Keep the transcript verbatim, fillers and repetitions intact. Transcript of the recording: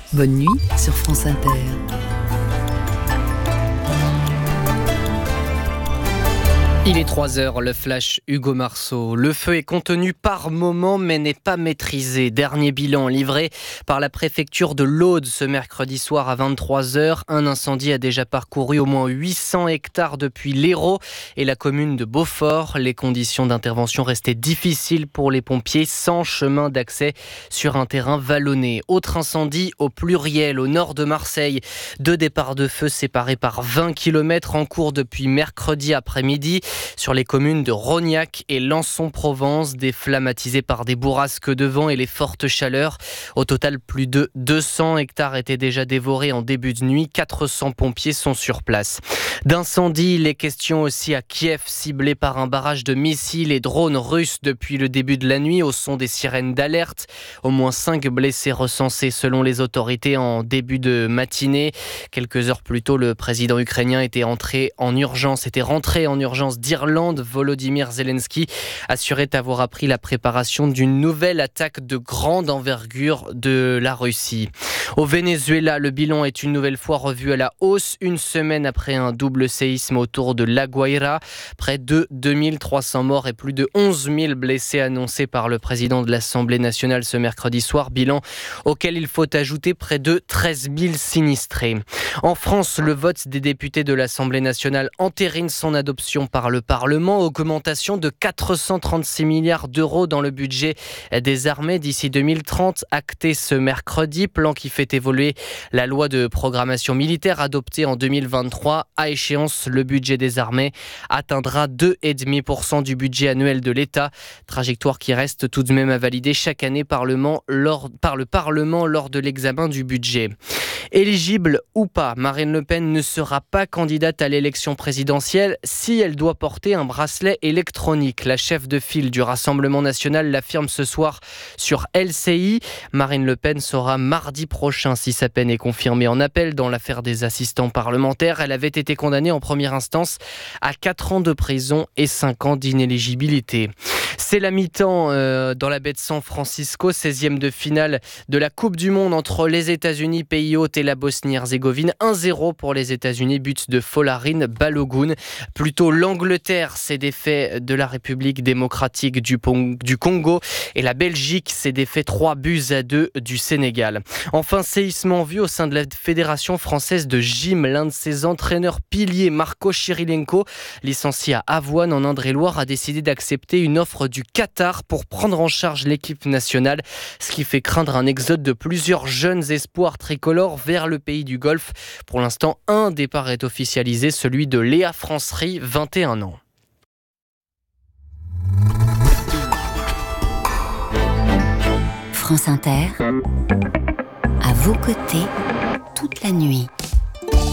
Bonne nuit sur France Inter. Il est trois heures, le flash Hugo Marceau. Le feu est contenu par moment mais n'est pas maîtrisé. Dernier bilan livré par la préfecture de l'Aude ce mercredi soir à vingt-trois heures. Un incendie a déjà parcouru au moins huit cents hectares depuis l'Hérault et la commune de Beaufort. Les conditions d'intervention restaient difficiles pour les pompiers, sans chemin d'accès sur un terrain vallonné. Autre incendie au pluriel au nord de Marseille. Deux départs de feu séparés par vingt kilomètres en cours depuis mercredi après-midi. Sur les communes de Rognac et Lançon-Provence, des flammes attisées par des bourrasques de vent et les fortes chaleurs. Au total, plus de deux cents hectares étaient déjà dévorés en début de nuit. quatre cents pompiers sont sur place. D'incendie, les questions aussi à Kiev, ciblé par un barrage de missiles et drones russes depuis le début de la nuit au son des sirènes d'alerte. Au moins cinq blessés recensés selon les autorités en début de matinée. Quelques heures plus tôt, le président ukrainien était entré en urgence, était rentré en urgence d'Irlande. Volodymyr Zelensky assurait avoir appris la préparation d'une nouvelle attaque de grande envergure de la Russie. Au Venezuela, le bilan est une nouvelle fois revu à la hausse, une semaine après un double séisme autour de La Guaira. Près de deux mille trois cents morts et plus de onze mille blessés annoncés par le président de l'Assemblée nationale ce mercredi soir. Bilan auquel il faut ajouter près de treize mille sinistrés. En France, le vote des députés de l'Assemblée nationale entérine son adoption par le Parlement. Augmentation de quatre cent trente-six milliards d'euros dans le budget des armées d'ici deux mille trente, acté ce mercredi. Plan qui fait évoluer la loi de programmation militaire adoptée en deux mille vingt-trois. À échéance, le budget des armées atteindra deux virgule cinq pour cent du budget annuel de l'État. Trajectoire qui reste tout de même à valider chaque année par le, lors, par le Parlement lors de l'examen du budget. Éligible ou pas, Marine Le Pen ne sera pas candidate à l'élection présidentielle si elle doit porter un bracelet électronique. La chef de file du Rassemblement national l'affirme ce soir sur L C I. Marine Le Pen saura mardi prochain si sa peine est confirmée en appel dans l'affaire des assistants parlementaires. Elle avait été condamnée en première instance à quatre ans de prison et cinq ans d'inéligibilité. C'est la mi-temps euh, dans la baie de San Francisco, seizième de finale de la Coupe du Monde entre les États-Unis, pays hôte, et la Bosnie-Herzégovine. un zéro pour les États-Unis, but de Folarin Balogun. Plutôt l'Angleterre s'est défait de la République démocratique du, Pong- du Congo et la Belgique s'est défait trois buts à deux du Sénégal. Enfin, séisme en vue au sein de la Fédération française de gym. L'un de ses entraîneurs piliers, Marco Chirilenko, licencié à Avoine en Indre-et-Loire, a décidé d'accepter une offre du Qatar pour prendre en charge l'équipe nationale, ce qui fait craindre un exode de plusieurs jeunes espoirs tricolores vers le pays du Golfe. Pour l'instant, un départ est officialisé, celui de Léa Francerie, vingt et un ans. France Inter, à vos côtés, toute la nuit.